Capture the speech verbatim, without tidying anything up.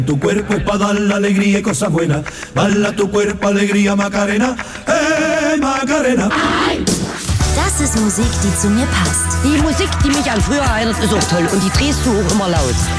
Tu cuerpo es para dar la alegría y cosas buenas. Bala tu cuerpo, alegría, Macarena. Hey, Macarena. Das ist Musik, die zu mir passt. Die Musik, die mich an früher erinnert, ist auch toll. Und die drehst du auch immer laut.